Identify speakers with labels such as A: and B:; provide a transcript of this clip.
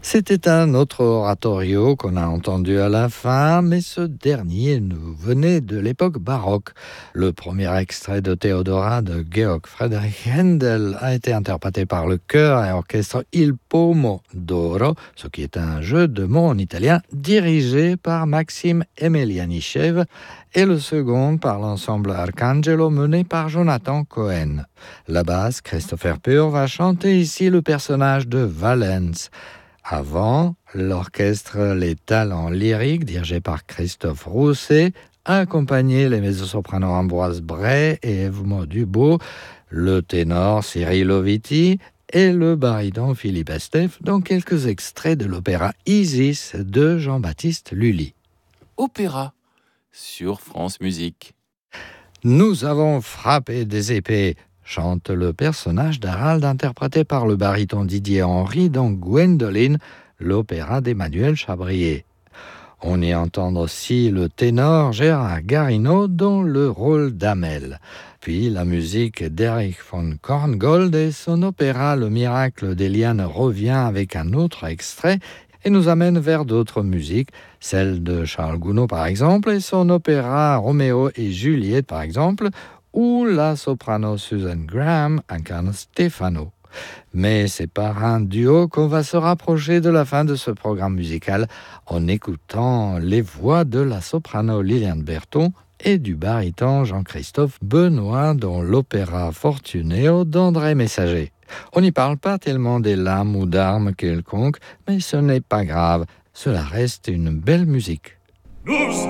A: C'était un autre oratorio qu'on a entendu à la fin, mais ce dernier nous venait de l'époque baroque. Le premier extrait de Théodora de Georg Friedrich Händel a été interprété par le chœur et orchestre Il Pomo d'Oro, ce qui est un jeu de mots en italien dirigé par Maxime Emelianichev, et le second par l'ensemble Arcangelo mené par Jonathan Cohen. La basse, Christopher Pur va chanter ici le personnage de Valens. Avant, l'orchestre Les Talents Lyriques, dirigé par Christophe Rousset, a accompagné les mezzo-sopranos Ambroise Bray et Ève Dubois, le ténor Cyril Loviti et le baryton Philippe Estève dans quelques extraits de l'opéra Isis de Jean-Baptiste Lully.
B: Opéra sur France Musique.
A: Nous avons frappé des épées, chante le personnage d'Harald interprété par le baryton Didier Henry dans Gwendoline, l'opéra d'Emmanuel Chabrier. On y entend aussi le ténor Gérard Garino dans le rôle d'Amel. Puis la musique d'Erich von Korngold et son opéra Le miracle des lianes revient avec un autre extrait et nous amène vers d'autres musiques, celle de Charles Gounod par exemple et son opéra Roméo et Juliette par exemple, où la soprano Susan Graham incarne Stefano. Mais c'est par un duo qu'on va se rapprocher de la fin de ce programme musical en écoutant les voix de la soprano Liliane Berton et du baryton Jean-Christophe Benoît dans l'opéra Fortuneo d'André Messager. On n'y parle pas tellement des lames ou d'armes quelconques, mais ce n'est pas grave, cela reste une belle musique.
C: Nous